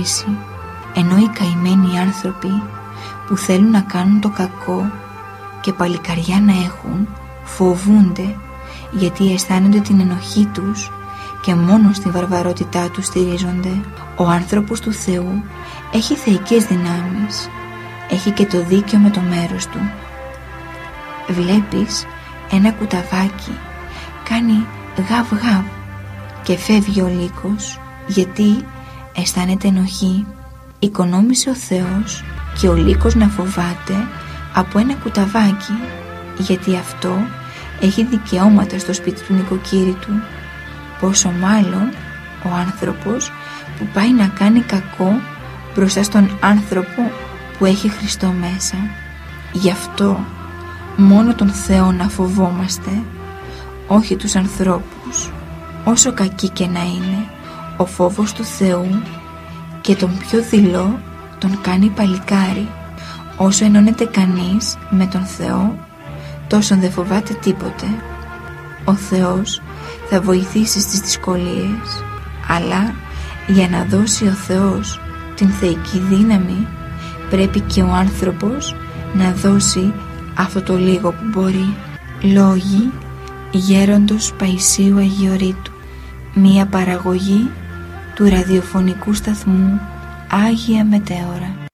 βοηθήσει, ενώ οι καημένοι άνθρωποι που θέλουν να κάνουν το κακό και παλικαριά να έχουν, φοβούνται γιατί αισθάνονται την ενοχή τους και μόνο στη βαρβαρότητά τους στηρίζονται. Ο άνθρωπος του Θεού έχει θεϊκές δυνάμεις, έχει και το δίκαιο με το μέρος του. Βλέπεις ένα κουταβάκι, κάνει γαβ γαβ και φεύγει ο λύκος γιατί αισθάνεται ενοχή. Οικονόμησε ο Θεός και ο λύκος να φοβάται από ένα κουταβάκι, γιατί αυτό έχει δικαιώματα στο σπίτι του νοικοκύρη του. Πόσο μάλλον ο άνθρωπος που πάει να κάνει κακό μπροστά στον άνθρωπο που έχει Χριστό μέσα. Γι' αυτό μόνο τον Θεό να φοβόμαστε, όχι τους ανθρώπους. Όσο κακοί και να είναι, ο φόβος του Θεού και τον πιο δειλό τον κάνει παλικάρι. Όσο ενώνεται κανείς με τον Θεό, τόσο δεν φοβάται τίποτε. Ο Θεός θα βοηθήσει στις δυσκολίες, αλλά για να δώσει ο Θεός την θεϊκή δύναμη, πρέπει και ο άνθρωπος να δώσει αυτό το λίγο που μπορεί. Λόγοι Γέροντος Παϊσίου Αγιορείτου. Μία παραγωγή του ραδιοφωνικού σταθμού Άγια Μετέωρα.